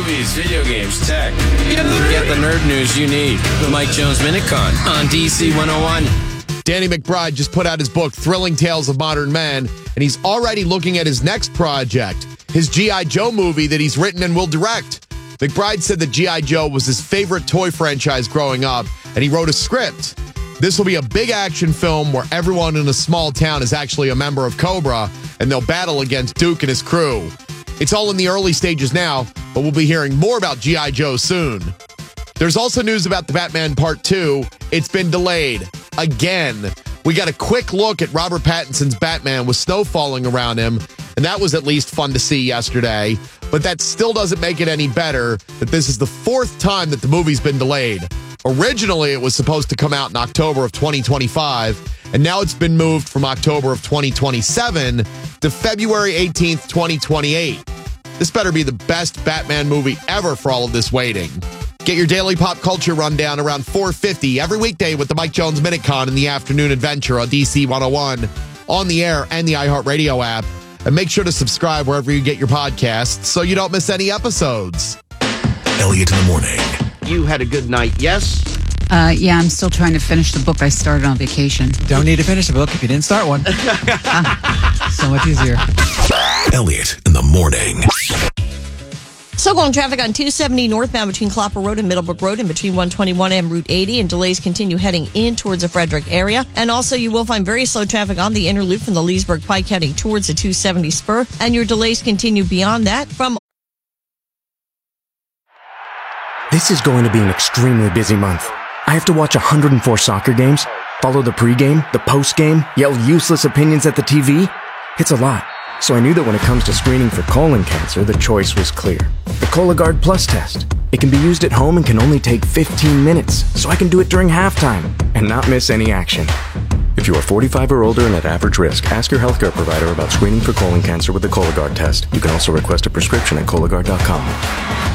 movies, video games, tech. You get the nerd news you need. The Mike Jones Minute Con on DC 101. Danny McBride just put out his book, Thrilling Tales of Modern Men, and he's already looking at his next project, his G.I. Joe movie that he's written and will direct. McBride said that G.I. Joe was his favorite toy franchise growing up, and he wrote a script. This will be a big action film where everyone in a small town is actually a member of Cobra, and they'll battle against Duke and his crew. It's all in the early stages now, but we'll be hearing more about G.I. Joe soon. There's also news about The Batman Part 2. It's been delayed. Again. We got a quick look at Robert Pattinson's Batman with snow falling around him, and that was at least fun to see yesterday. But that still doesn't make it any better that this is the fourth time that the movie's been delayed. Originally, it was supposed to come out in October of 2025, and now it's been moved from October of 2027 to February 18th, 2028. This better be the best Batman movie ever for all of this waiting. Get your daily pop culture rundown around 4:50 every weekday with the Mike Jones Minute Con in the afternoon adventure on DC 101, on the air and the iHeartRadio app. And make sure to subscribe wherever you get your podcasts so you don't miss any episodes. Elliot in the morning. You had a good night, yes? Yeah, I'm still trying to finish the book I started on vacation. Don't need to finish a book if you didn't start one. So much easier. Elliot in the morning. So going traffic on 270 northbound between Clopper Road and Middlebrook Road and between 121 and Route 80, and delays continue heading in towards the Frederick area. And also you will find very slow traffic on the inner loop from the Leesburg Pike heading towards the 270 spur, and your delays continue beyond that from... This is going to be an extremely busy month. I have to watch 104 soccer games, follow the pregame, the postgame, yell useless opinions at the TV. It's a lot. So I knew that when it comes to screening for colon cancer, the choice was clear. The Cologuard Plus test. It can be used at home and can only take 15 minutes, so I can do it during halftime and not miss any action. If you are 45 or older and at average risk, ask your healthcare provider about screening for colon cancer with the Cologuard test. You can also request a prescription at Cologuard.com.